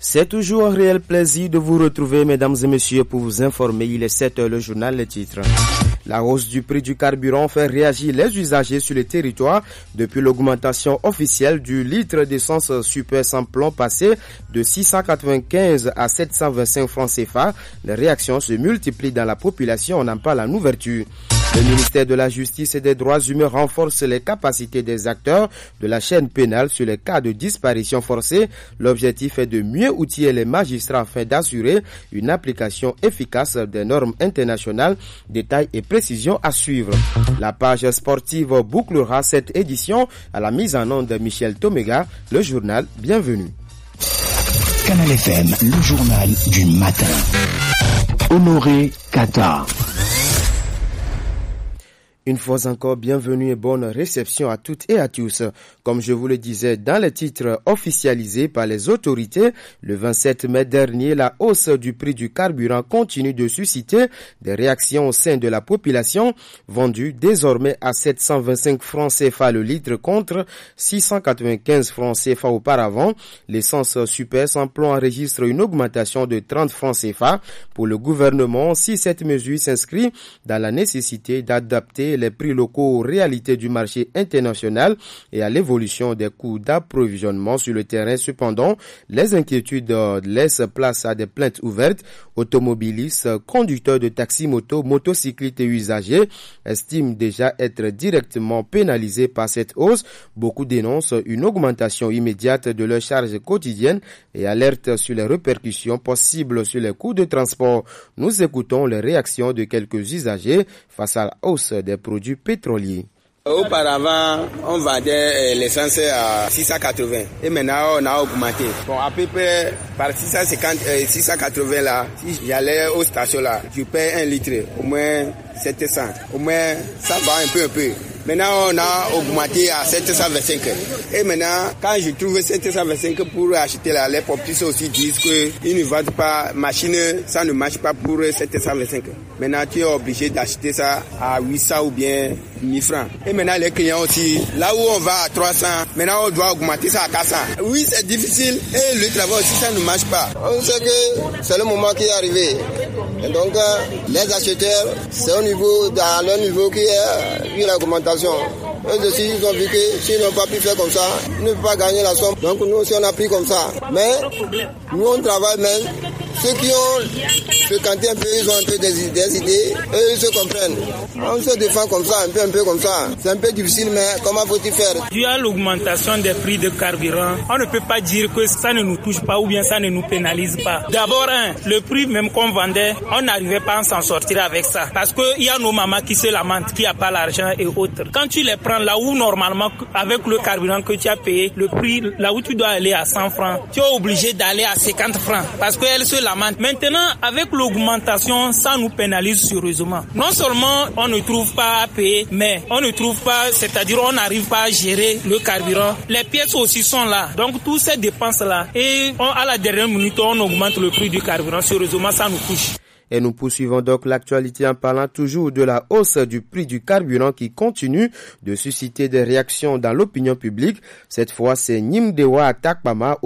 C'est toujours un réel plaisir de vous retrouver, mesdames et messieurs, pour vous informer. Il est 7 heures, le journal, les titres. La hausse du prix du carburant fait réagir les usagers sur le territoire depuis l'augmentation officielle du litre d'essence super sans plomb passé de 695 à 725 francs CFA. Les réactions se multiplient dans la population, on en parle en ouverture. Le ministère de la Justice et des Droits humains renforce les capacités des acteurs de la chaîne pénale sur les cas de disparition forcée. L'objectif est de mieux outiller les magistrats afin d'assurer une application efficace des normes internationales. Détails et précisions à suivre. La page sportive bouclera cette édition à la mise en onde de Michel Tomega. Le journal, bienvenue. Canal FM, le journal du matin. Honoré Qatar. Une fois encore, bienvenue et bonne réception à toutes et à tous. Comme je vous le disais dans les titres officialisés par les autorités, le 27 mai dernier, la hausse du prix du carburant continue de susciter des réactions au sein de la population, vendue désormais à 725 francs CFA le litre contre 695 francs CFA auparavant. L'essence super sans plomb enregistre une augmentation de 30 francs CFA. Pour le gouvernement, si cette mesure s'inscrit dans la nécessité d'adapter les prix locaux aux réalités du marché international et à l'évolution des coûts d'approvisionnement sur le terrain. Cependant, les inquiétudes laissent place à des plaintes ouvertes. Automobilistes, conducteurs de taxi-moto, motocyclistes et usagers estiment déjà être directement pénalisés par cette hausse. Beaucoup dénoncent une augmentation immédiate de leurs charges quotidiennes et alertent sur les répercussions possibles sur les coûts de transport. Nous écoutons les réactions de quelques usagers face à la hausse des produits pétroliers. Auparavant, on vendait l'essence à 680 et maintenant on a augmenté. Bon, à peu près par 650, 680 là, si j'allais aux stations là, je paie 1 litre, au moins 700. Au moins, ça va un peu. Maintenant, on a augmenté à 725. Et maintenant, quand je trouve 725 pour acheter là, les propriétaires aussi disent qu'ils ne vendent pas machine, ça ne marche pas pour 725. Maintenant, tu es obligé d'acheter ça à 800 ou bien 1000 francs. Et maintenant, les clients aussi, là où on va à 300, maintenant on doit augmenter ça à 400. Oui, c'est difficile et le travail aussi, ça ne marche pas. On sait que c'est le moment qui est arrivé. Et donc, les acheteurs, c'est dans leur niveau qui est eu l'augmentation. Eux aussi, ils ont vu que s'ils n'ont pas pu faire comme ça, ils ne peuvent pas gagner la somme. Donc nous aussi, on a pris comme ça. Mais nous, on travaille même. Ceux qui ont fréquenté un peu, ils ont un peu des idées, eux, ils se comprennent. On se défend comme ça, un peu comme ça. C'est un peu difficile, mais comment faut-il faire? Dû à l'augmentation des prix de carburant, on ne peut pas dire que ça ne nous touche pas ou bien ça ne nous pénalise pas. D'abord, le prix même qu'on vendait, on n'arrivait pas à s'en sortir avec ça. Parce qu'il y a nos mamans qui se lamentent, qui n'ont pas l'argent et autres. Quand tu les prends là où normalement, avec le carburant que tu as payé, le prix, là où tu dois aller à 100 francs, tu es obligé d'aller à 50 francs. Parce qu'elles se lamentent. Maintenant, avec l'augmentation, ça nous pénalise sérieusement. Non seulement on ne trouve pas à payer, mais on ne trouve pas, c'est-à-dire on n'arrive pas à gérer le carburant. Les pièces aussi sont là. Donc, toutes ces dépenses-là. Et à la dernière minute, on augmente le prix du carburant. Sérieusement, ça nous touche. Et nous poursuivons donc l'actualité en parlant toujours de la hausse du prix du carburant qui continue de susciter des réactions dans l'opinion publique. Cette fois, c'est Nimdewa Takpama